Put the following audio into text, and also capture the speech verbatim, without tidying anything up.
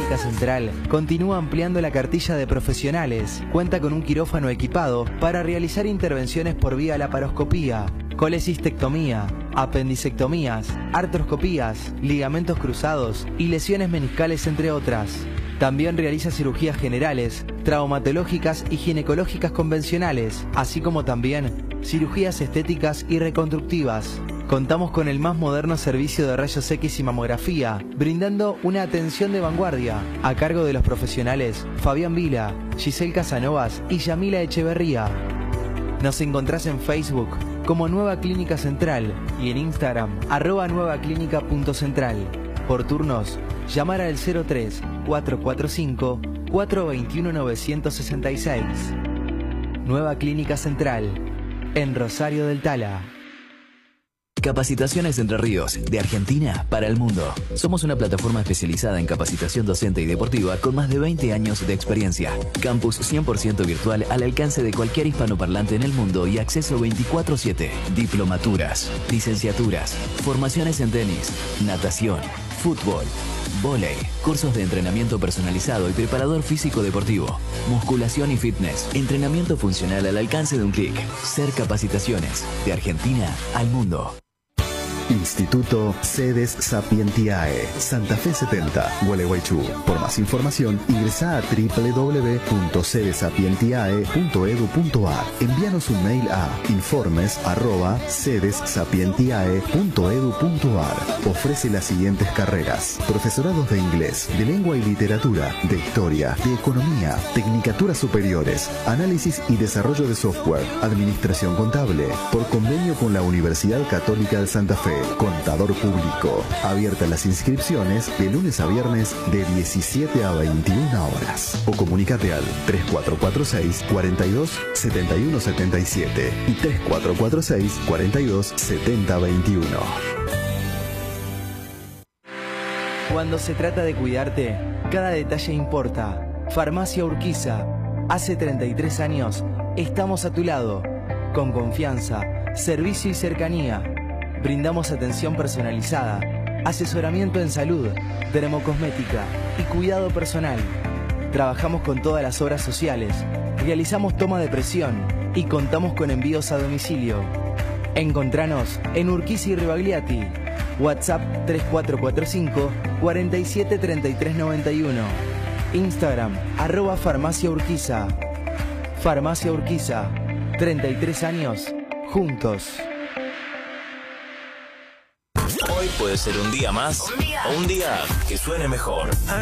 Clínica Central continúa ampliando la cartilla de profesionales. Cuenta con un quirófano equipado para realizar intervenciones por vía laparoscopía, colecistectomía, apendicectomías, artroscopías, ligamentos cruzados y lesiones meniscales, entre otras. También realiza cirugías generales, traumatológicas y ginecológicas convencionales, así como también cirugías estéticas y reconstructivas. Contamos con el más moderno servicio de rayos X y mamografía, brindando una atención de vanguardia, a cargo de los profesionales Fabián Vila, Giselle Casanovas y Yamila Echeverría. Nos encontrás en Facebook como Nueva Clínica Central y en Instagram, arroba nuevaclínica.central. Por turnos, llamar al cero tres, cuatro cuatro cinco, cuatro dos uno, nueve seis seis. Nueva Clínica Central, en Rosario del Tala. Capacitaciones Entre Ríos, de Argentina para el mundo. Somos una plataforma especializada en capacitación docente y deportiva con más de veinte años de experiencia. Campus cien por ciento virtual al alcance de cualquier hispanoparlante en el mundo y acceso veinticuatro siete. Diplomaturas, licenciaturas, formaciones en tenis, natación, fútbol, vóley, cursos de entrenamiento personalizado y preparador físico deportivo, musculación y fitness, entrenamiento funcional al alcance de un clic. Ser Capacitaciones, de Argentina al mundo. Instituto Sedes Sapientiae, Santa Fe setenta, Gualeguaychú. Por más información, ingresa a doble u doble u doble u punto sedes sapientiae punto edu punto ar. Envíanos un mail a informes arroba sedes sapientiae punto edu punto ar. Ofrece las siguientes carreras: profesorados de inglés, de lengua y literatura, de historia, de economía, tecnicaturas superiores, análisis y desarrollo de software, administración contable, por convenio con la Universidad Católica de Santa Fe. Contador público. Abiertas las inscripciones de lunes a viernes de diecisiete a veintiuna horas. O comunícate al tres cuatro cuatro seis, cuatro dos, siete uno siete siete y tres cuatro cuatro seis, cuatro dos, siete cero dos uno. Cuando se trata de cuidarte, cada detalle importa. Farmacia Urquiza. Hace treinta y tres años estamos a tu lado. Con confianza, servicio y cercanía. Brindamos atención personalizada, asesoramiento en salud, dermocosmética y cuidado personal. Trabajamos con todas las obras sociales, realizamos toma de presión y contamos con envíos a domicilio. Encontranos en Urquiza y Ribagliati. WhatsApp tres cuatro cuatro cinco, cuatro siete tres tres nueve uno. Instagram, arroba Farmacia Urquiza. Farmacia Urquiza, treinta y tres años, juntos. Hoy puede ser un día más o un día que suene mejor.